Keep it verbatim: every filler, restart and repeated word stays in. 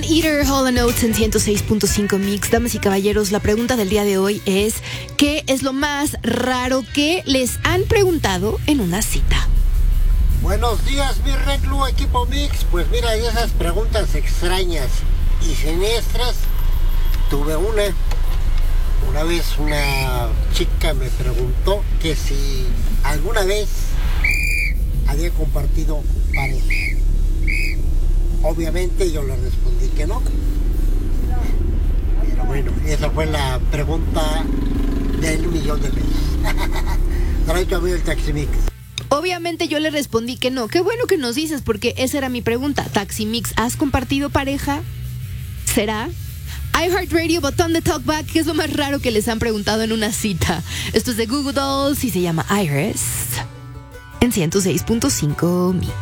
Eater, Hall and Oates en ciento seis punto cinco Mix. Damas y caballeros, la pregunta del día de hoy es: ¿qué es lo más raro que les han preguntado en una cita? Buenos días, mi reclu, equipo Mix. Pues mira, y esas preguntas extrañas y siniestras, tuve una. Una vez una chica me preguntó que si alguna vez había compartido pareja. Obviamente yo le respondí que no. Pero bueno, esa fue la pregunta del millón de pesos. Trae tu amigo el Taxi Mix. Obviamente yo le respondí que no. Qué bueno que nos dices, porque esa era mi pregunta. Taxi Mix, ¿has compartido pareja? ¿Será? iHeartRadio, botón de talkback. ¿Qué es lo más raro que les han preguntado en una cita? Esto es de Google Dolls y se llama Iris en ciento seis punto cinco Mix.